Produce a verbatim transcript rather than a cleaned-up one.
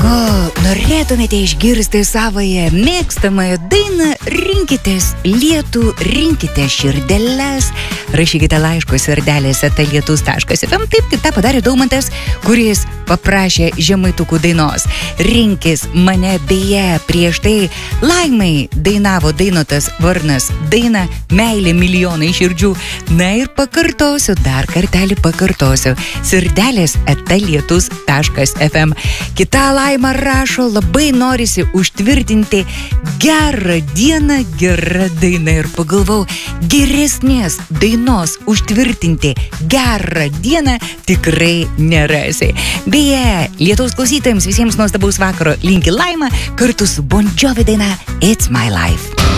Norėtumėte išgirsti savoje mėgstamąją dainą, rinkitės lietų, rinkite širdeles, rašykite laiškus širdelės eta lietus taškas ef em. Taip, kaip tą padarė Daumantas, kuris paprašė žemaitukų dainos. Rinkis mane, beje, prieš tai Laimai dainavo Dainotas Varnas dainą Meilė milijonai širdžių. Na ir pakartosiu, dar kartelį pakartosiu. Širdelės eta lietus taškas ef em. Kita Laima rašo, labai norisi užtvirtinti gerą dieną, gerą dainą. Ir pagalvau, geresnės dainos užtvirtinti gerą dieną tikrai nerasi. Beje, Lietuvos klausytojams visiems nuostabaus vakaro linki Laima kartu su Bon Jovi daina It's My Life.